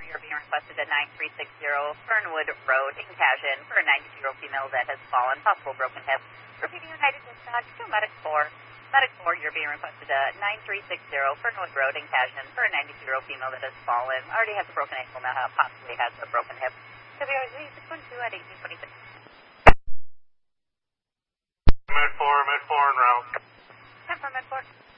you're being requested at 9360 Fernwood Road in Cashin for a 92-year-old female that has fallen, possible broken hip. Repeating United Dispatch to Medic 4. Medic 4, you're being requested at 9360 Fernwood Road in Cashin for a 92-year-old female that has fallen. Already has a broken ankle, now possibly has a broken hip. WRZ 612 at 1826. Med 4 en route. 10 for Med 4.